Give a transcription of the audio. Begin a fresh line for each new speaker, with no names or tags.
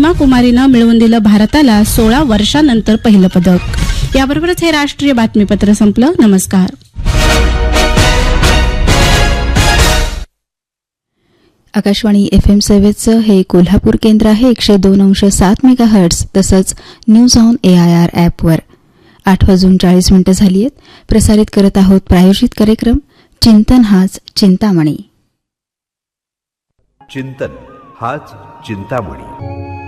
सीमा कुमारीनं मिळवून दिलं भारताला 16 वर्षांनंतर पहिलं पदक. याबरोबरच हे राष्ट्रीय बातमीपत्र संपलं. नमस्कार.
आकाशवाणी FM सेवेचं हे कोल्हापूर केंद्र आहे. 102.7 मेगाहर्ट्झ तसंच न्यूज ऑन AIR ॲपवर 8:40 झाली आहेत. प्रसारित करत आहोत प्रायोजित कार्यक्रम चिंतन हाच चिंतामणी.
चिंतन हाच चिंतामणी.